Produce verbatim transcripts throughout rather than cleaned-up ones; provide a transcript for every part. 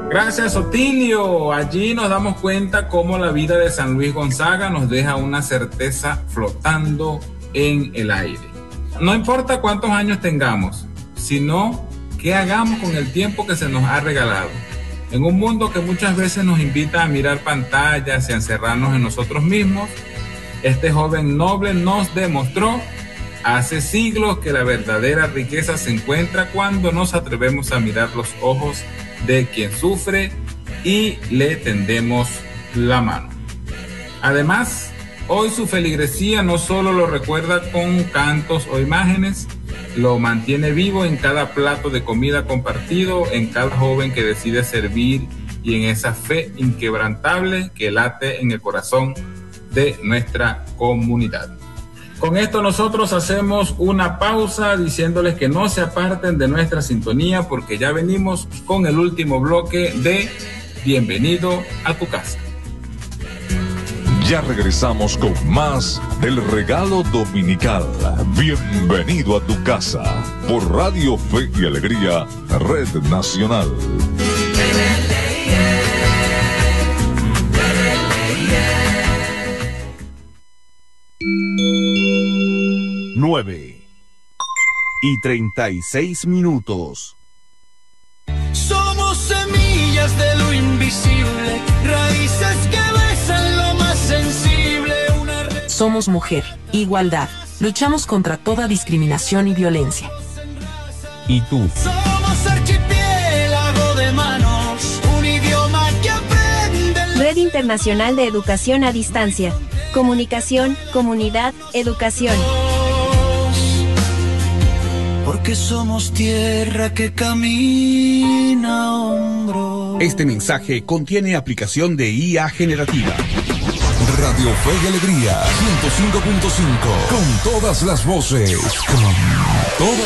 Gracias, Otilio. Allí nos damos cuenta cómo la vida de San Luis Gonzaga nos deja una certeza flotando en el aire. No importa cuántos años tengamos, sino qué hagamos con el tiempo que se nos ha regalado. En un mundo que muchas veces nos invita a mirar pantallas y a encerrarnos en nosotros mismos, este joven noble nos demostró hace siglos que la verdadera riqueza se encuentra cuando nos atrevemos a mirar los ojos de quien sufre y le tendemos la mano. Además, hoy su feligresía no solo lo recuerda con cantos o imágenes, lo mantiene vivo en cada plato de comida compartido, en cada joven que decide servir y en esa fe inquebrantable que late en el corazón de nuestra comunidad. Con esto nosotros hacemos una pausa diciéndoles que no se aparten de nuestra sintonía porque ya venimos con el último bloque de Bienvenido a tu casa. Ya regresamos con más del regalo dominical. Bienvenido a tu casa por Radio Fe y Alegría, Red Nacional. nueve y treinta y seis minutos. Somos semillas de lo invisible, raíces que besan lo más sensible. Una re... Somos mujer, igualdad, luchamos contra toda discriminación y violencia. ¿Y tú? Somos archipiélago de manos, un idioma que aprende. Red Internacional de Educación a Distancia. Comunicación, comunidad, educación. Porque somos tierra que camina a hombros. Este mensaje contiene aplicación de I A generativa. Radio Fe y Alegría ciento cinco punto cinco. Con todas las voces. Con todas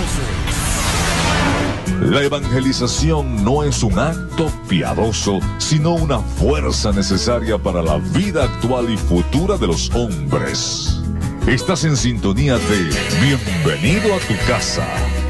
las voces. La evangelización no es un acto piadoso, sino una fuerza necesaria para la vida actual y futura de los hombres. Estás en sintonía de Bienvenido a tu casa.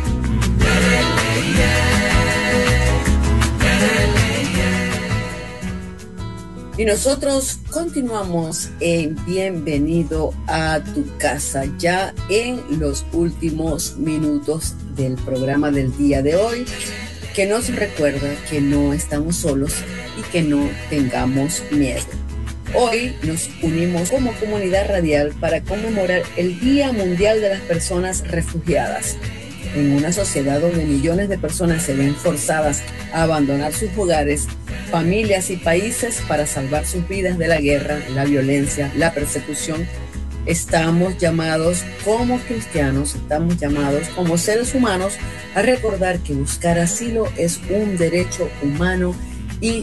Y nosotros continuamos en Bienvenido a tu casa, ya en los últimos minutos del programa del día de hoy, que nos recuerda que no estamos solos y que no tengamos miedo. Hoy nos unimos como comunidad radial para conmemorar el Día Mundial de las Personas Refugiadas. En una sociedad donde millones de personas se ven forzadas a abandonar sus hogares, familias y países para salvar sus vidas de la guerra, la violencia, la persecución, estamos llamados como cristianos, estamos llamados como seres humanos a recordar que buscar asilo es un derecho humano y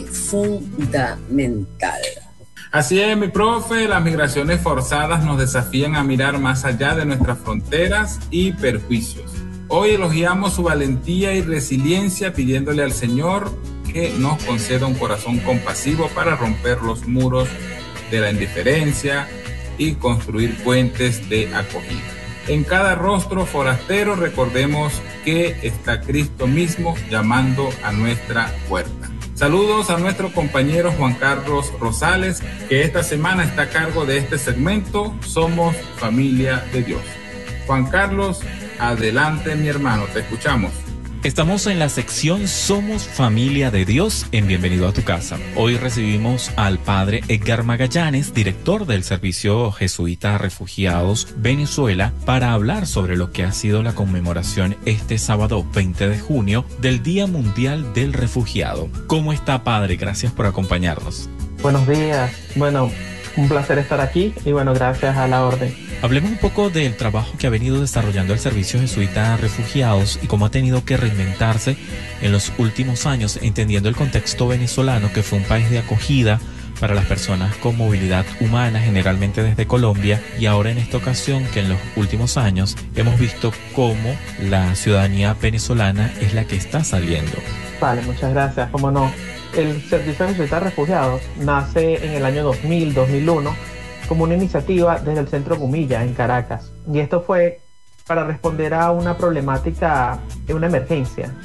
fundamental. Así es, mi profe, las migraciones forzadas nos desafían a mirar más allá de nuestras fronteras y perjuicios. Hoy elogiamos su valentía y resiliencia pidiéndole al Señor que nos conceda un corazón compasivo para romper los muros de la indiferencia y construir puentes de acogida. En cada rostro forastero recordemos que está Cristo mismo llamando a nuestra puerta. Saludos a nuestro compañero Juan Carlos Rosales, que esta semana está a cargo de este segmento Somos Familia de Dios. Juan Carlos, adelante mi hermano, te escuchamos. Estamos en la sección Somos Familia de Dios en Bienvenido a tu casa. Hoy recibimos al padre Edgar Magallanes, director del Servicio Jesuita a Refugiados Venezuela, para hablar sobre lo que ha sido la conmemoración este sábado veinte de junio del Día Mundial del Refugiado. ¿Cómo está, padre? Gracias por acompañarnos. Buenos días. Bueno, un placer estar aquí y bueno, gracias a la orden. Hablemos un poco del trabajo que ha venido desarrollando el Servicio Jesuita a Refugiados y cómo ha tenido que reinventarse en los últimos años, entendiendo el contexto venezolano, que fue un país de acogida para las personas con movilidad humana, generalmente desde Colombia, y ahora en esta ocasión que en los últimos años hemos visto cómo la ciudadanía venezolana es la que está saliendo. Vale, muchas gracias. Cómo no. El Servicio Jesuita a Refugiados nace en el año dos mil, dos mil uno como una iniciativa desde el Centro Gumilla en Caracas. Y esto fue para responder a una problemática, una emergencia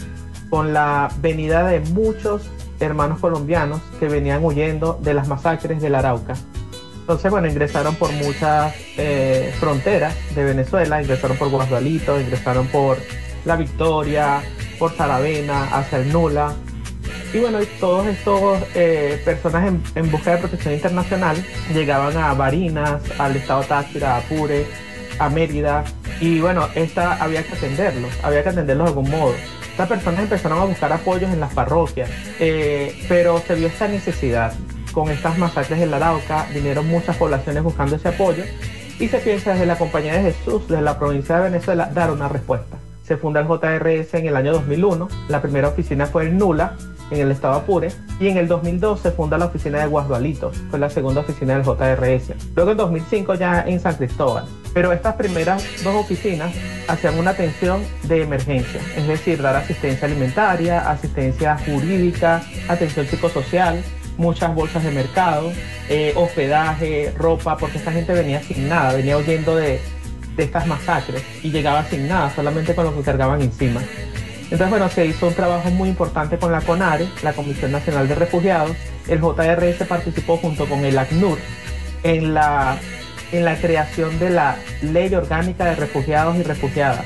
con la venida de muchos hermanos colombianos que venían huyendo de las masacres del Arauca. Entonces, bueno, ingresaron por muchas eh, fronteras de Venezuela, ingresaron por Guasdualito, ingresaron por La Victoria, por Saravena, hacia el Nula. Y bueno, y todos estos eh, personas en, en busca de protección internacional llegaban a Barinas, al estado Táchira, a Apure, a Mérida. Y bueno, esta había que atenderlos, había que atenderlos de algún modo. Estas personas empezaron a buscar apoyos en las parroquias, eh, pero se vio esta necesidad. Con estas masacres del Arauca vinieron muchas poblaciones buscando ese apoyo y se piensa desde la Compañía de Jesús, desde la provincia de Venezuela, dar una respuesta. Se funda el J R S en el año dos mil uno, la primera oficina fue en Nula, en el estado Apure, y en el dos mil dos se funda la oficina de Guasdualito, fue la segunda oficina del J R S. Luego en dos mil cinco ya en San Cristóbal. Pero estas primeras dos oficinas hacían una atención de emergencia, es decir, dar asistencia alimentaria, asistencia jurídica, atención psicosocial, muchas bolsas de mercado, eh, hospedaje, ropa, porque esta gente venía sin nada, venía huyendo de, de estas masacres y llegaba sin nada, solamente con lo que cargaban encima. Entonces, bueno, se hizo un trabajo muy importante con la CONARE, la Comisión Nacional de Refugiados. El J R S participó junto con el ACNUR en la, en la creación de la Ley Orgánica de Refugiados y Refugiadas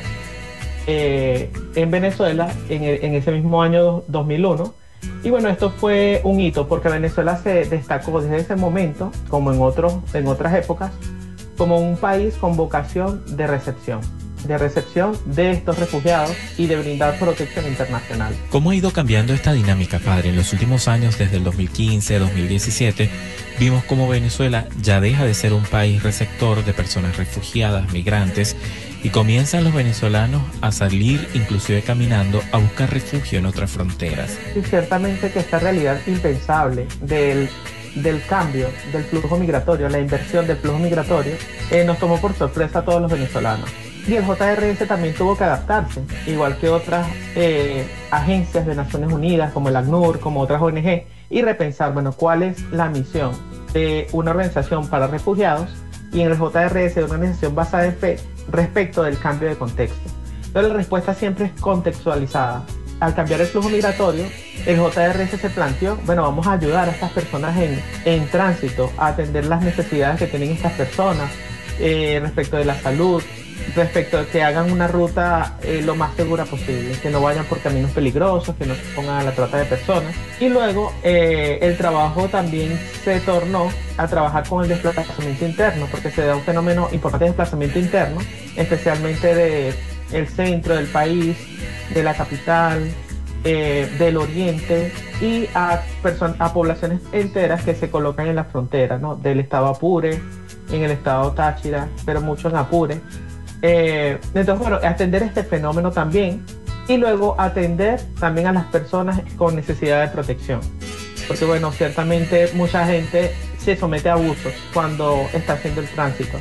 eh, en Venezuela en, el, en ese mismo año dos mil uno. Y bueno, esto fue un hito porque Venezuela se destacó desde ese momento, como en, otros, en otras épocas, como un país con vocación de recepción. de recepción de estos refugiados y de brindar protección internacional. ¿Cómo ha ido cambiando esta dinámica, padre? En los últimos años, desde el dos mil quince, dos mil diecisiete, vimos cómo Venezuela ya deja de ser un país receptor de personas refugiadas, migrantes, y comienzan los venezolanos a salir, inclusive caminando, a buscar refugio en otras fronteras. Y ciertamente que esta realidad impensable del del cambio del flujo migratorio, la inversión del flujo migratorio, eh, nos tomó por sorpresa a todos los venezolanos. Y el J R S también tuvo que adaptarse, igual que otras eh, agencias de Naciones Unidas, como el ACNUR, como otras O N G, y repensar, bueno, cuál es la misión de una organización para refugiados y en el J R S de una organización basada en fe respecto del cambio de contexto. Entonces la respuesta siempre es contextualizada. Al cambiar el flujo migratorio, el J R S se planteó, bueno, vamos a ayudar a estas personas en, en tránsito a atender las necesidades que tienen estas personas eh, respecto de la salud, respecto de que hagan una ruta eh, lo más segura posible, que no vayan por caminos peligrosos, que no se pongan a la trata de personas. Y luego eh, el trabajo también se tornó a trabajar con el desplazamiento interno, porque se da un fenómeno importante de desplazamiento interno, especialmente de el centro del país, de la capital, eh, del oriente y a, a poblaciones enteras que se colocan en la frontera, ¿no? Del estado Apure, en el estado Táchira, pero mucho en Apure. Eh, entonces, bueno, atender este fenómeno también y luego atender también a las personas con necesidad de protección. Porque, bueno, ciertamente mucha gente se somete a abusos cuando está haciendo el tránsito.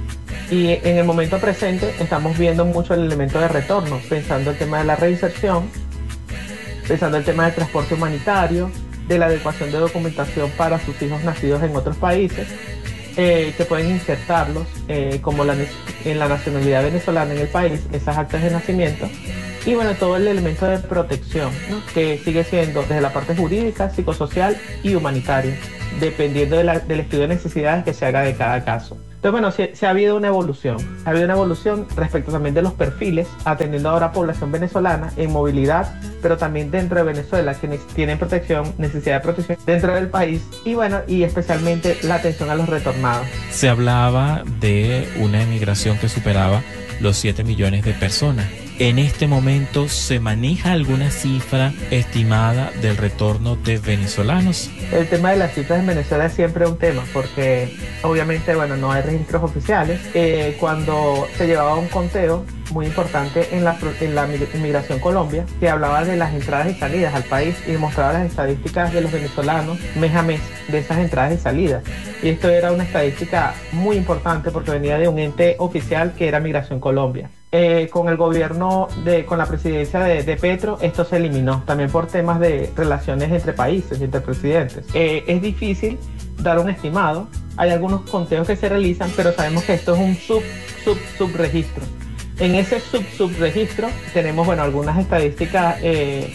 Y en el momento presente estamos viendo mucho el elemento de retorno, pensando el tema de la reinserción, pensando el tema del transporte humanitario, de la adecuación de documentación para sus hijos nacidos en otros países, eh, que pueden insertarlos eh, como la, en la nacionalidad venezolana en el país, esas actas de nacimiento, y bueno, todo el elemento de protección, ¿no? Que sigue siendo desde la parte jurídica, psicosocial y humanitaria, dependiendo de la, del estudio de necesidades que se haga de cada caso. Entonces, bueno, se, se ha habido una evolución, ha habido una evolución respecto también de los perfiles, atendiendo ahora a población venezolana en movilidad, pero también dentro de Venezuela, quienes tienen protección, necesidad de protección dentro del país, y bueno, y especialmente la atención a los retornados. Se hablaba de una emigración que superaba los siete millones de personas. En este momento, ¿se maneja alguna cifra estimada del retorno de venezolanos? El tema de las cifras en Venezuela es siempre un tema, porque obviamente, bueno, no hay registros oficiales. Eh, cuando se llevaba un conteo muy importante en la, en la Inmigración Colombia, que hablaba de las entradas y salidas al país y mostraba las estadísticas de los venezolanos mes a mes de esas entradas y salidas. Y esto era una estadística muy importante porque venía de un ente oficial que era Migración Colombia. Eh, con el gobierno, de, con la presidencia de, de Petro, esto se eliminó, también por temas de relaciones entre países, entre presidentes. Eh, es difícil dar un estimado, hay algunos conteos que se realizan, pero sabemos que esto es un sub, sub, subregistro. En ese sub-subregistro tenemos, bueno, algunas estadísticas eh,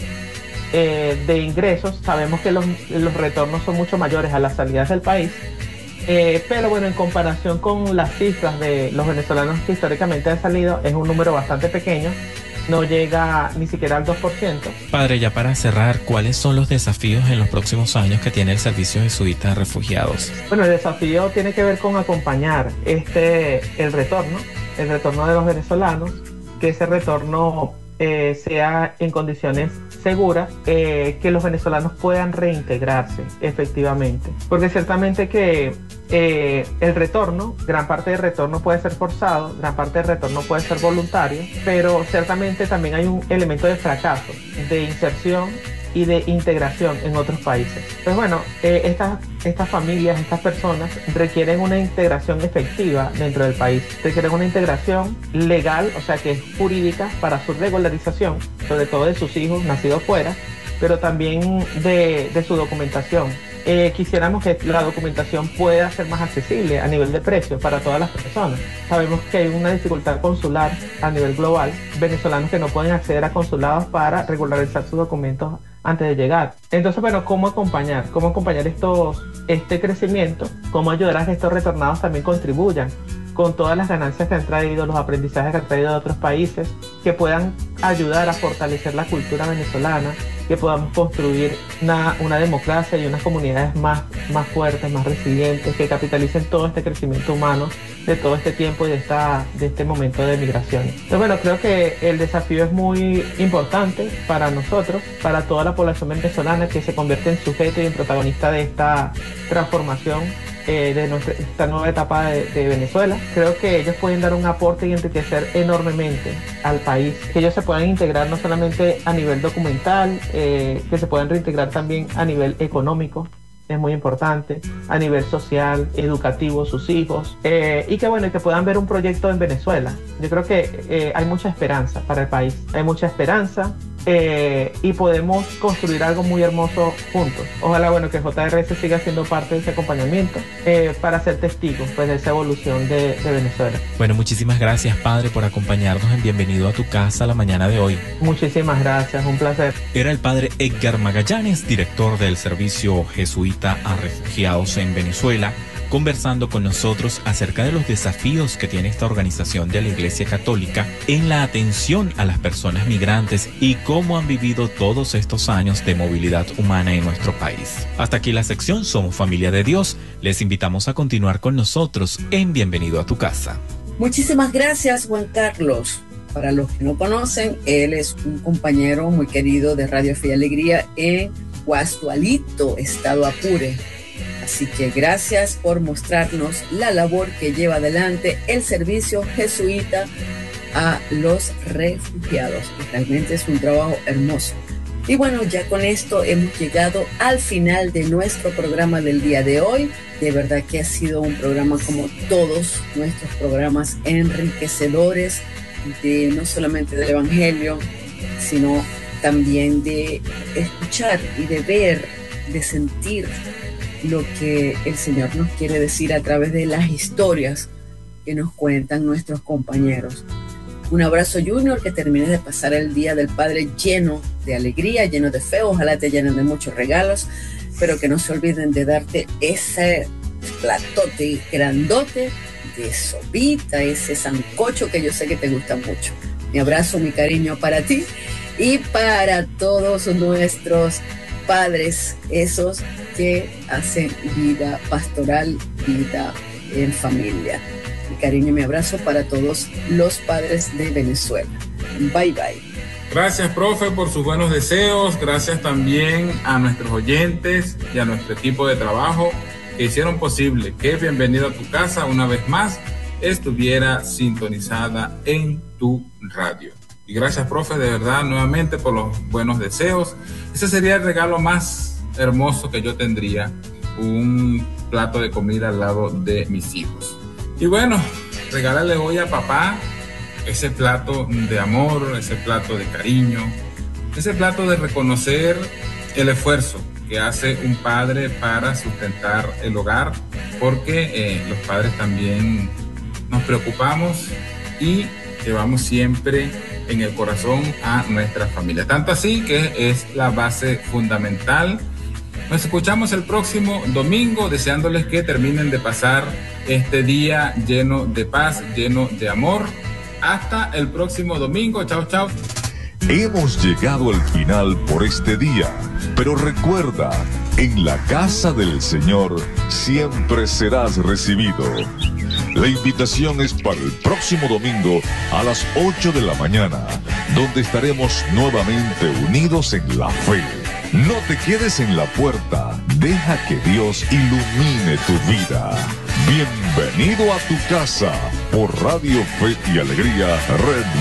eh, de ingresos. Sabemos que los, los retornos son mucho mayores a las salidas del país, eh, pero bueno, en comparación con las cifras de los venezolanos que históricamente han salido, es un número bastante pequeño. No llega ni siquiera al dos por ciento. Padre, ya para cerrar, ¿cuáles son los desafíos en los próximos años que tiene el Servicio Jesuita de Refugiados? Bueno, el desafío tiene que ver con acompañar este, el retorno, el retorno de los venezolanos, que ese retorno eh, sea en condiciones seguras, eh, que los venezolanos puedan reintegrarse efectivamente. Porque ciertamente que Eh, el retorno, gran parte del retorno puede ser forzado, gran parte del retorno puede ser voluntario, pero ciertamente también hay un elemento de fracaso, de inserción y de integración en otros países. Pues bueno, eh, estas, estas familias, estas personas requieren una integración efectiva dentro del país, requieren una integración legal, o sea que es jurídica para su regularización, sobre todo de sus hijos nacidos fuera, pero también de, de su documentación. Eh, quisiéramos que la documentación pueda ser más accesible a nivel de precio para todas las personas. Sabemos que hay una dificultad consular a nivel global, venezolanos que no pueden acceder a consulados para regularizar sus documentos antes de llegar. Entonces, bueno, ¿cómo acompañar? ¿Cómo acompañar estos, este crecimiento? ¿Cómo ayudar a que estos retornados también contribuyan con todas las ganancias que han traído, los aprendizajes que han traído de otros países, que puedan ayudar a fortalecer la cultura venezolana, que podamos construir una, una democracia y unas comunidades más, más fuertes, más resilientes, que capitalicen todo este crecimiento humano de todo este tiempo y de, esta, de este momento de migración? Entonces, bueno, creo que el desafío es muy importante para nosotros, para toda la población venezolana, que se convierte en sujeto y en protagonista de esta transformación Eh, de nuestra, esta nueva etapa de, de Venezuela. Creo que ellos pueden dar un aporte y enriquecer enormemente al país, que ellos se puedan integrar no solamente a nivel documental, eh, que se puedan reintegrar también a nivel económico, es muy importante, a nivel social, educativo, sus hijos, eh, y que bueno, que puedan ver un proyecto en Venezuela. Yo creo que eh, hay mucha esperanza para el país, hay mucha esperanza, eh, y podemos construir algo muy hermoso juntos. Ojalá, bueno, que J R S siga siendo parte de ese acompañamiento, eh, para ser testigos, pues, de esa evolución de, de Venezuela. Bueno, muchísimas gracias, Padre, por acompañarnos en Bienvenido a tu Casa la mañana de hoy. Muchísimas gracias, un placer. Era el Padre Edgar Magallanes, director del Servicio Jesuita a Refugiados en Venezuela, conversando con nosotros acerca de los desafíos que tiene esta organización de la Iglesia Católica en la atención a las personas migrantes y cómo han vivido todos estos años de movilidad humana en nuestro país. Hasta aquí la sección Somos Familia de Dios. Les invitamos a continuar con nosotros en Bienvenido a tu Casa. Muchísimas gracias, Juan Carlos. Para los que no conocen, él es un compañero muy querido de Radio Fe y Alegría en Guastualito, Estado Apure. Así que gracias por mostrarnos la labor que lleva adelante el servicio jesuita a los refugiados. Y realmente es un trabajo hermoso. Y bueno, ya con esto hemos llegado al final de nuestro programa del día de hoy. De verdad que ha sido un programa, como todos nuestros programas, enriquecedores, de no solamente del Evangelio, sino también de escuchar y de ver, de sentir lo que el Señor nos quiere decir a través de las historias que nos cuentan nuestros compañeros. Un abrazo, Junior, que termines de pasar el Día del Padre lleno de alegría, lleno de fe. Ojalá te llenen de muchos regalos, pero que no se olviden de darte ese platote grandote de sopita, ese sancocho que yo sé que te gusta mucho. Mi abrazo, mi cariño para ti y para todos nuestros padres, esos que hacen vida pastoral, vida en familia. Mi cariño y mi abrazo para todos los padres de Venezuela. Bye bye. Gracias, profe, por sus buenos deseos. Gracias también a nuestros oyentes y a nuestro equipo de trabajo que hicieron posible que Bienvenido a tu Casa una vez más estuviera sintonizada en tu radio. Y gracias, profe, de verdad, nuevamente por los buenos deseos. Ese sería el regalo más hermoso que yo tendría, un plato de comida al lado de mis hijos. Y bueno, regálale hoy a papá ese plato de amor, ese plato de cariño, ese plato de reconocer el esfuerzo que hace un padre para sustentar el hogar, porque eh, los padres también nos preocupamos y llevamos siempre en el corazón a nuestra familia. Tanto así que es la base fundamental. Nos escuchamos el próximo domingo, deseándoles que terminen de pasar este día lleno de paz, lleno de amor. Hasta el próximo domingo. Chao, chao. Hemos llegado al final por este día, pero recuerda, en la casa del Señor siempre serás recibido. La invitación es para el próximo domingo a las ocho de la mañana, donde estaremos nuevamente unidos en la fe. No te quedes en la puerta, deja que Dios ilumine tu vida. Bienvenido a tu casa por Radio Fe y Alegría, Red